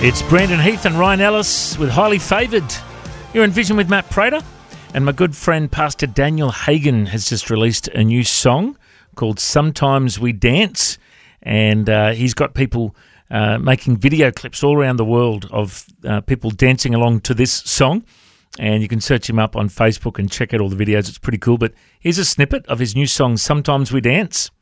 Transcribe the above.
It's Brandon Heath and Ryan Ellis with Highly Favoured. You're in Vision with Matt Prater, and my good friend Pastor Daniel Hagen has just released a new song called Sometimes We Dance, and he's got people making video clips all around the world of people dancing along to this song, and you can search him up on Facebook and check out all the videos. It's pretty cool, but here's a snippet of his new song, Sometimes We Dance.